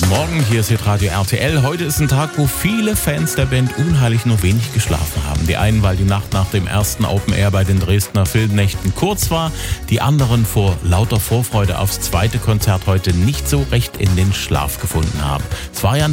Morgen, hier ist Hitradio RTL. Heute ist ein Tag, wo viele Fans der Band Unheilig nur wenig geschlafen haben. Die einen, weil die Nacht nach dem ersten Open Air bei den Dresdner Filmnächten kurz war. Die anderen vor lauter Vorfreude aufs zweite Konzert heute nicht so recht in den Schlaf gefunden haben. Es war ja